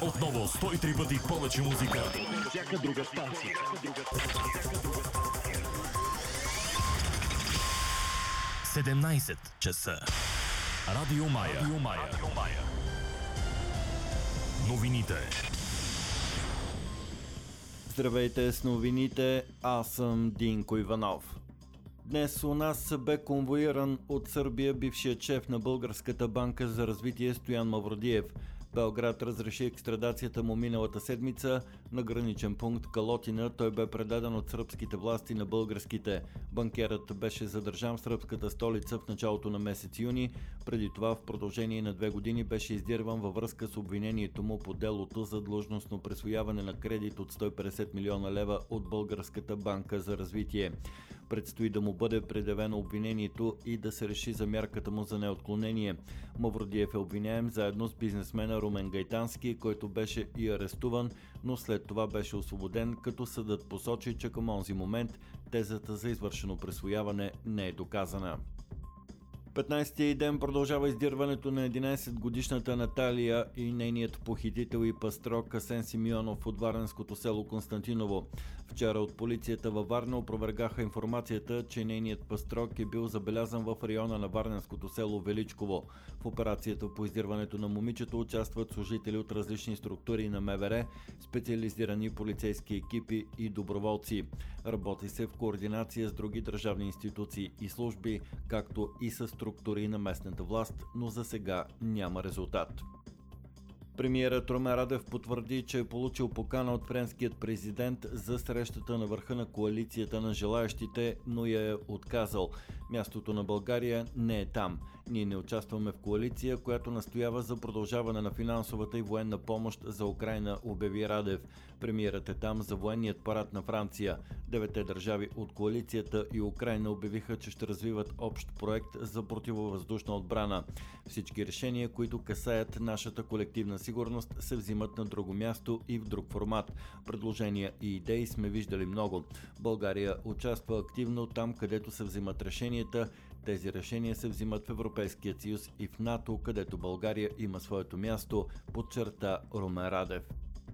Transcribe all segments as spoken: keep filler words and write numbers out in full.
Отново сто и три пъти повече музика. Всяка друга станция. седемнайсет часа. Радио Мая. Радио Мая. Радио Мая. Новините. Здравейте с новините, аз съм Динко Иванов. Днес у нас бе конвоиран от Сърбия бившият шеф на Българската банка за развитие Стоян Мавродиев. Белград разреши екстрадацията му миналата седмица на граничен пункт Калотина. Той бе предаден от сръбските власти на българските. Банкерът беше задържан в сръбската столица в началото на месец юни. Преди това в продължение на две години беше издирван във връзка с обвинението му по делото за длъжностно присвояване на кредит от сто и петдесет милиона лева от Българската банка за развитие. Предстои да му бъде предявено обвинението и да се реши за мярката му за неотклонение. Мавродиев е обвиняем заедно с бизнесмена Румен Гайтански, който беше и арестуван, но след това беше освободен, като съдът посочи, че към онзи момент тезата за извършено присвояване не е доказана. петнайсети ден продължава издирването на единайсетгодишната Наталия и нейният похитител и пастрок Асен Симеонов от варненското село Константиново. Вчера от полицията във Варна опровергаха информацията, че нейният пастрок е бил забелязан в района на варненското село Величково. В операцията по издирването на момичето участват служители от различни структури на МВР, специализирани полицейски екипи и доброволци. Работи се в координация с други държавни институции и служби, както и с структури на местната власт, но за сега няма резултат. Премиерът Румен Радев потвърди, че е получил покана от френският президент за срещата на върха на коалицията на желаящите, но я е отказал. Мястото на България не е там. Ние не участваме в коалиция, която настоява за продължаване на финансовата и военна помощ за Украйна, обяви Радев. Премиерът е там за военният парад на Франция. Девете държави от коалицията и Украйна обявиха, че ще развиват общ проект за противовъздушна отбрана. Всички решения, които касаят нашата колективна сигурност, се взимат на друго място и в друг формат. Предложения и идеи сме виждали много. България участва активно там, където се взимат решенията. Тези решения се взимат в Европейския съюз и в НАТО, където България има своето място, подчерта Румен Радев.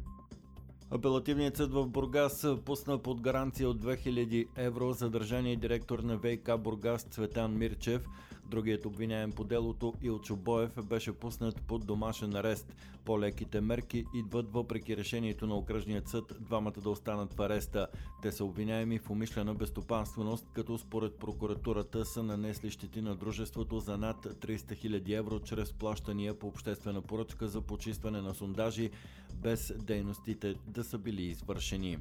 Апелативният съд в Бургас пусна под гаранция от две хиляди евро задържания директор на ВиК Бургас Цветан Мирчев. Другият обвиняем по делото Илчо Боев беше пуснат под домашен арест. По-леките мерки идват въпреки решението на окръжният съд двамата да останат в ареста. Те са обвиняеми в умишлена безстопанственост, като според прокуратурата са нанесли щети на дружеството за над триста хиляди евро чрез плащания по обществена поръчка за почистване на сондажи, без дейностите да са били извършени.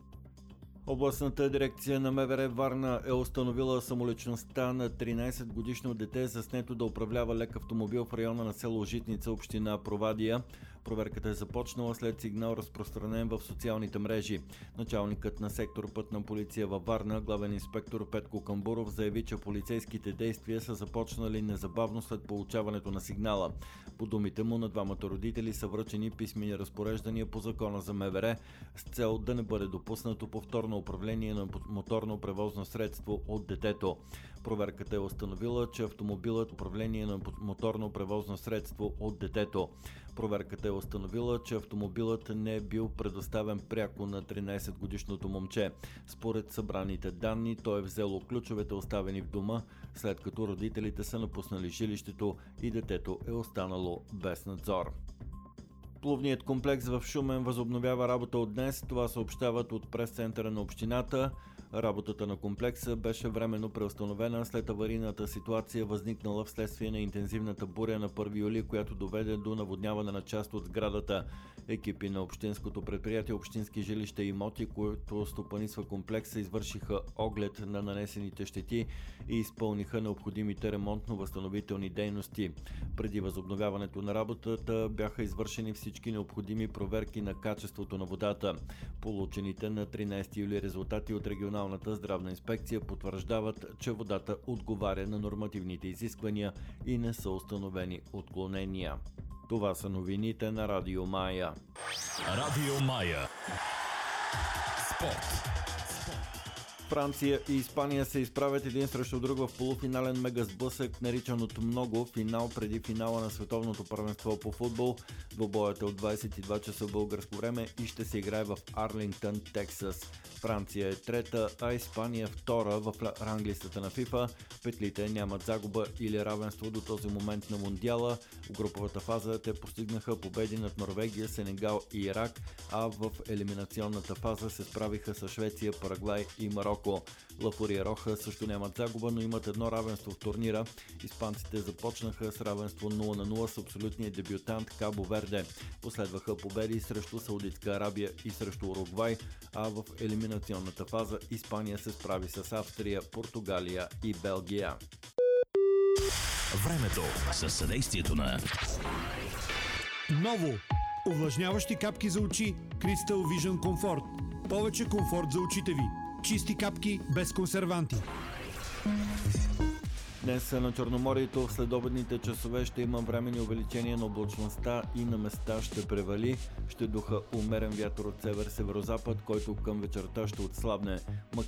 Областната дирекция на МВР Варна е установила самоличността на тринайсетгодишно дете, заснето да управлява лек автомобил в района на село Житница, община Провадия. Проверката е започнала след сигнал, разпространен в социалните мрежи. Началникът на сектор Пътна полиция във Варна, главен инспектор Петко Камбуров, заяви, че полицейските действия са започнали незабавно след получаването на сигнала. По думите му, на двамата родители са връчени писмени разпореждания по закона за МВР с цел да не бъде допуснато повторно управление на моторно превозно средство от детето. Проверката е установила, че автомобилът управление на моторно превозно средство от детето. Проверката е установила, че автомобилът не е бил предоставен пряко на тринайсетгодишното момче. Според събраните данни, той е взело ключовете, оставени в дома, след като родителите са напуснали жилището и детето е останало без надзор. Плувният комплекс в Шумен възобновява работа от днес. Това съобщават от прес-центъра на общината. Работата на комплекса беше временно преустановена след аварийната ситуация, възникнала вследствие на интензивната буря на първи юли, която доведе до наводняване на част от сградата. Екипи на общинското предприятие Общински жилища и имоти, които стопанисва комплекса, извършиха оглед на нанесените щети и изпълниха необходимите ремонтно-възстановителни дейности. Преди възобновяването на работата бяха извършени всички необходими проверки на качеството на водата. Получените на тринайсети юли резултати от регионалната здравна инспекция потвърждават, че водата отговаря на нормативните изисквания и не са установени отклонения. Това са новините на Радио Мая. Радио Мая. Спорт. Франция и Испания се изправят един срещу друг в полуфинален мегасблъсък, наричан от много финал преди финала на световното първенство по футбол. Двобоят е от двадесет и два часа българско време и ще се играе в Арлингтън, Тексас. Франция е трета, а Испания втора в ранглистата на ФИФА. Петлите нямат загуба или равенство до този момент на Мондиала. В груповата фаза те постигнаха победи над Норвегия, Сенегал и Ирак, а в елиминационната фаза се справиха с Швеция, Парагвай и Мароко. Лафурия Роха също нямат загуба, но имат едно равенство в турнира. Испанците започнаха с равенство нула на нула с абсолютния дебютант Кабо Верде. Последваха победи срещу Саудитска Арабия и срещу Уругвай, а в елиминационната фаза Испания се справи с Австрия, Португалия и Белгия. Времето със съдействието на Ново! Увлажняващи капки за очи Crystal Vision Comfort. Повече комфорт за очите ви. Чисти капки без консерванти. Днес на Черноморието в следобедните часове ще има временни увеличения на облачността и на места ще превали. Ще духа умерен вятър от север-северозапад, който към вечерта ще отслабне.